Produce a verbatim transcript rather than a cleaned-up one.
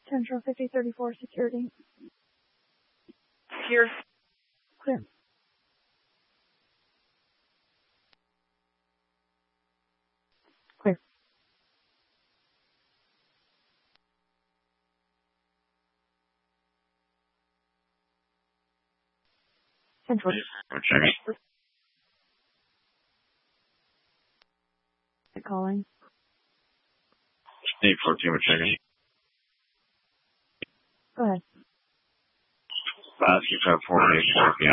Central fifty thirty-four security. Here. Clear. Clear. Central. Checking. Calling. eight fourteen, we're checking. Go ahead. Basket four eight four.